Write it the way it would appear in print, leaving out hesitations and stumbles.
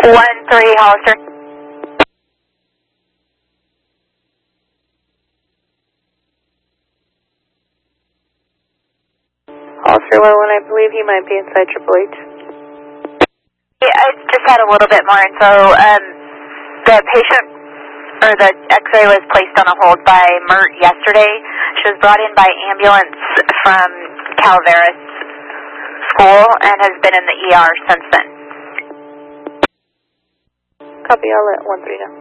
1-3 Hollister. Hollister 1-1, I believe you might be inside Triple H. Yeah, I just had a little bit more info. The patient, or the x-ray was placed on a hold by MERT yesterday. She was brought in by ambulance from Calaveras School and has been in the ER since then. Copy, I'll let 1-3 know.